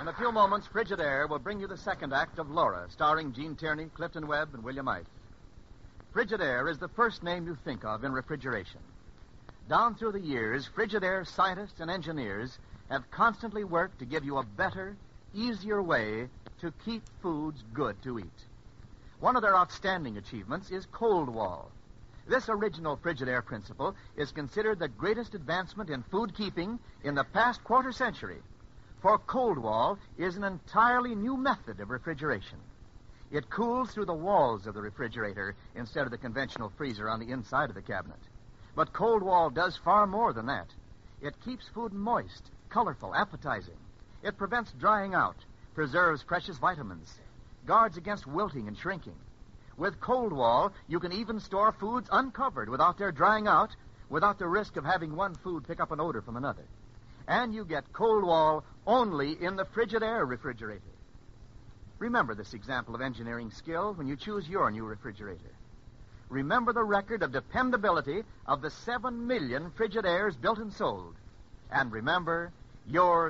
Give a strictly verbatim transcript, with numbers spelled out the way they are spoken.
In a few moments, Frigidaire will bring you the second act of Laura, starring Gene Tierney, Clifton Webb, and William Ike. Frigidaire is the first name you think of in refrigeration. Down through the years, Frigidaire scientists and engineers have constantly worked to give you a better, easier way to keep foods good to eat. One of their outstanding achievements is Cold Wall. This original Frigidaire principle is considered the greatest advancement in food keeping in the past quarter century. For Cold Wall is an entirely new method of refrigeration. It cools through the walls of the refrigerator instead of the conventional freezer on the inside of the cabinet. But Cold Wall does far more than that. It keeps food moist, colorful, appetizing. It prevents drying out, preserves precious vitamins, guards against wilting and shrinking. With Cold Wall, you can even store foods uncovered without their drying out, without the risk of having one food pick up an odor from another. And you get Cold Wall only in the Frigidaire refrigerator. Remember this example of engineering skill when you choose your new refrigerator. Remember the record of dependability of the seven million Frigidaires built and sold. And remember, your